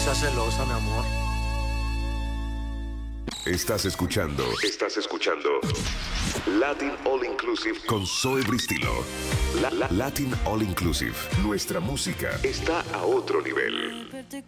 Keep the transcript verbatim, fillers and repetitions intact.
seas celosa, mi amor. Estás escuchando, estás escuchando Latin All Inclusive con Zoe Bristilo. La, la, Latin All Inclusive. Nuestra música está a otro nivel.